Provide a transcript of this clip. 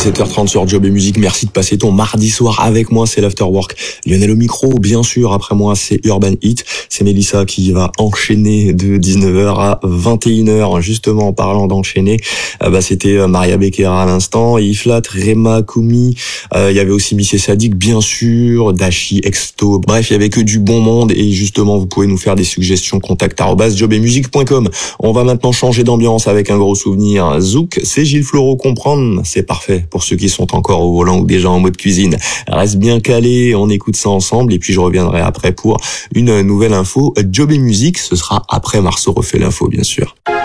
17h30 sur Job et Musique. Merci de passer ton mardi soir avec moi, c'est l'Afterwork. Lionel au micro, bien sûr. Après moi, c'est Urban Heat. C'est Mélissa qui va enchaîner de 19h à 21h. Justement, en parlant d'enchaîner, c'était Maria Becerra à l'instant, Iflat, Rema, Kumi. Il y avait aussi Bissé Sadik, bien sûr, Dashi, Exto. Bref, il y avait que du bon monde. Et justement, vous pouvez nous faire des suggestions. contact@jobetmusique.com. On va maintenant changer d'ambiance avec un gros souvenir. Zouk, c'est Gilles Fleureau, comprendre. C'est parfait pour ceux qui sont encore au volant ou déjà en mode cuisine. Reste bien calé, on écoute ça ensemble et puis je reviendrai après pour une nouvelle info. Job et Musique, ce sera après Marceau refait l'info, bien sûr.